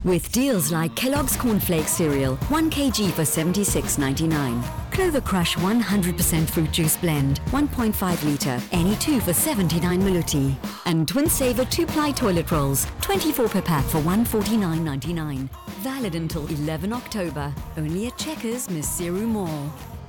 With deals like Kellogg's Cornflakes cereal, 1 kg for $76.99. Clover Crush 100% fruit juice blend, 1.5 litre, any 2 for 79 Maluti. And Twin Saver 2-ply toilet rolls, 24 per pack for $149.99. Valid until 11 October. Only at Checkers, Misiru Mall.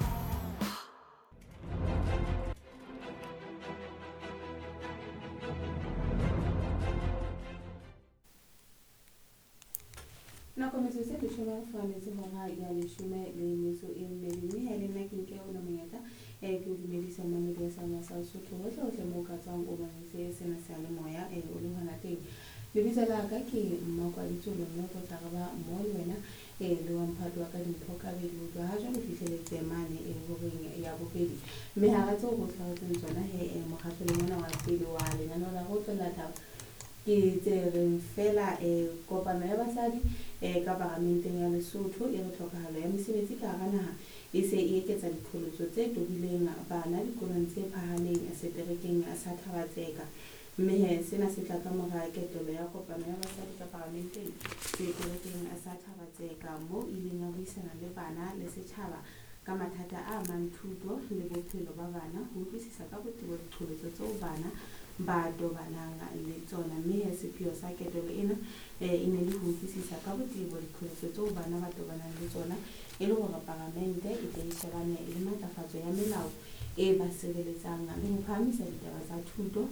Na kometse se tshwana tshwanetse bona ya leshume le metso e mmedi he le nna ke nke ona monyetla ke o dumedisa mamedia sa masa Sotho hohle mo ka tsang o bane se sena se le moya o le hona teng le bitsa la ka ke mmakwa ditsholo nna go tla ba mo le wena le wa mphato wa ka dintho ka be le ha jwa fihleletse mane go reng ya bobedi mme ha ga tso go tlhaotseng tsona mo kgatlhelo mona wa pele wa lena no la go tsela taba ke tsere fela kopano ya basadi ka parlamenteng ya Lesotho e re tlhokahalo ya mesebetsi ka gana e se e eketsa dikholotsho tse tobileng bana dikolong tse phahameng seterekeng sa Thabatseka mme sena se tla ka mora ketelo ya kopano ya basadi ka parlamenteng seterekeng sa Thabatseka mo ileng a buisana le bana le setjhaba ka mathata a mang thuto le bophelo ba bana ho utlwisisa ka botebo dikholotsho tseo bana ba tobanang le tsona mme sepheo sa ketelo ena e ne le ho utlwisisa ka botebo dikholotsho tseo bana ba tobanang le tsona e le hore parlamente e tle e shebane le matlafatso ya melao e ba sebeletsang le ho phahamisa ditaba tsa thuto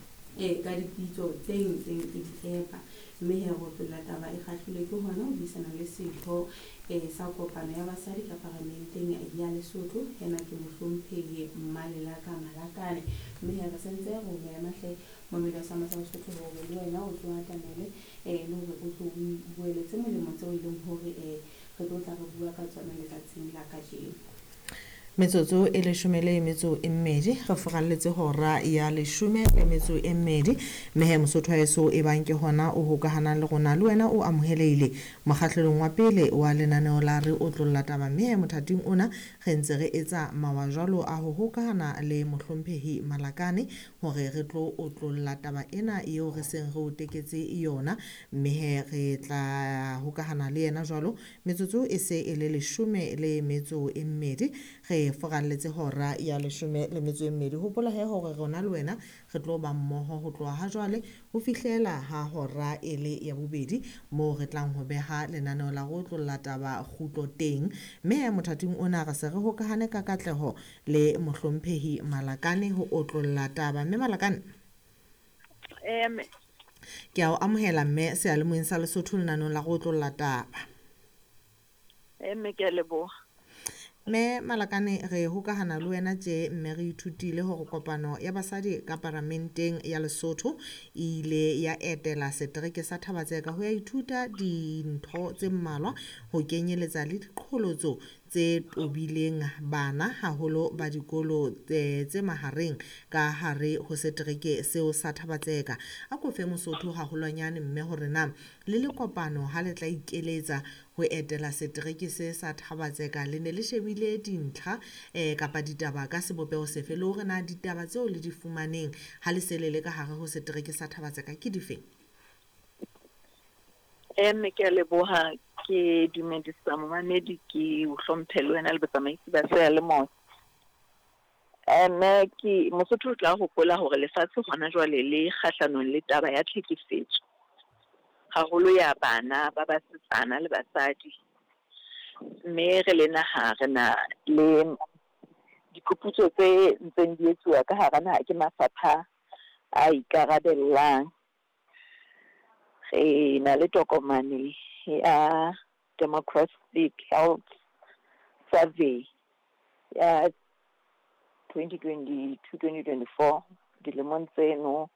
ka dipitso tse ntseng ke difepa mme ho tlola taba e kgahlile ke hona ho buisana le setho sa kopano ya basadi ka parlamenteng ya Lesotho hena ke mohlomphehi Mmalela ka Malakane mme re sentse go ya mahle mo media sa masa Sotho ho le wena o tlo atamele le hore o tlo bueletse molemo tseo e leng hore re tlo tla re bua ka tsona le tsatsing la kajeno metsotso e leshome le metso e mmedi re fogalletse hora ya leshome le metso e mmedi mme Mosotho heso e bang ke hona o hokahana le rona le wena o amoheleile mokgahlelong wa pele wa lenaneo la re o tlolla taba mme mothating ona re ntse re etsa mawajwalo a ho hokahana le mohlomphehi Malakane hore re tlo o tlolla taba ena eo re seng re o teketse yona mme re tla hokahana le yena jwalo metsotso e se e le leshome le metso e mmedi re fogalletse hora ya leshome le metso e mmedi hopola he hore rona le wena re tlo ba mmoho ho tloha ha jwale ho fihlela ha hora e le ya bobedi mo re tlang ho beha lenaneo la go tlolla taba khutlo teng mme mothating ona ga se re hokahane ka katleho le mohlomphehi Malakane ho otlolla taba mme Malakane ke a o amohela mme se a le moeng sa Lesotho lenaneo la go tlolla taba ke a leboha mme Malakane re hokahana le wena tje mme re ithutile hore kopano ya basadi ka parlamenteng ya Lesotho ile ya etela setereke sa Thabatseka ho ya ithuta dintho tse mmalwa ho kenyeletsa le diqholotso tse tobileng bana haholo ba dikolo tse mahareng ka hare ho setereke seo sa Thabatseka a ko fe Mosotho haholwanyane mme hore na le kopano ha le tla ikeletsa ho etela setereke se sa Thabatseka le ne le shebile dintlha kapa ditaba ka sebopeo sefe le hore na ditaba tseo le di fumaneng ha le selele ka hare ho setereke sa Thabatseka ke difeng ke a leboha ke dumedisa momamedi ke o hlomphe le wena le botsamaisi ba se le mo ke Mosotho o tla hopola hore lefatshe hona jwale le kgahlanong le taba ya tlhekefetso haholo ya bana ba basetsana le basadi mme re le naha re na le dikoputso tse ntseng di etsuwa ka hara naha ke mafapha a ikarabellang re na le tokomane ya Demographic Health Survey ya 2022-2024 dilemong tseno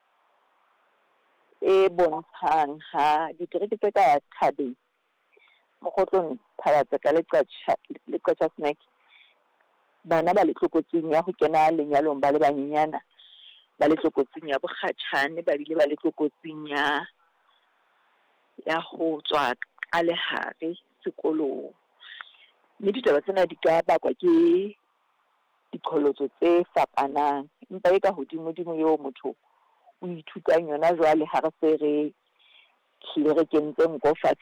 e bontshang ha ditereke tse ka thabeng mokgotlong Thabatseka le Qacha Snack bana ba le tlokotsing ya ho kena lenyalong ba le banyenyana ba le tlokotsing ya bokgatjhane ba bile ba le tlokotsing ya ho tswa ka lehare sekolong mme ditaba tsena di ka bakwa ke diqholotso tse fapanang empa e ka hodimo eo motho o ithutang yona jwale ha re se re hlile re kentse nko fatshe